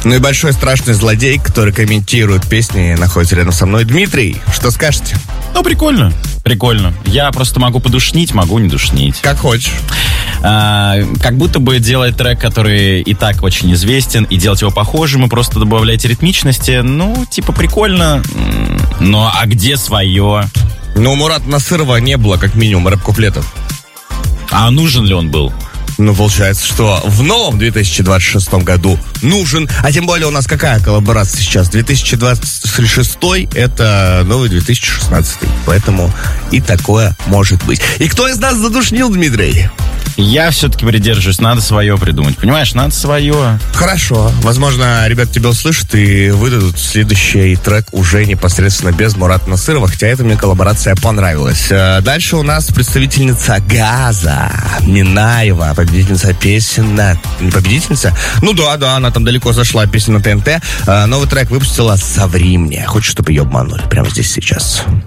Ну и большой страшный злодей, который комментирует песни, находится рядом со мной. Дмитрий, что скажете? Ну, прикольно. Я просто могу подушнить, могу не душнить. Как хочешь. Как будто бы делать трек, который и так очень известен, и делать его похожим, и просто добавлять ритмичности. Ну, типа, прикольно. Но а где свое? Ну, у Мурата Насырова не было, как минимум, рэп-куплетов. А нужен ли он был? Ну, получается, что в новом 2026 году нужен. А тем более у нас какая коллаборация сейчас? 2026 это новый 2016. Поэтому и такое может быть. И кто из нас задушнил, Дмитрий? Я все-таки придерживаюсь, надо свое придумать. Понимаешь, надо свое. Хорошо. Возможно, ребята тебя услышат и выдадут следующий трек уже непосредственно без Мурата Насырова, хотя эта мне коллаборация понравилась. Дальше у нас представительница «Газа» Минаева, победительница песен. Не победительница? Ну да, она там далеко зашла, песня на ТНТ. Новый трек выпустила «Соври мне». Хочешь, чтобы ее обманули прямо здесь сейчас?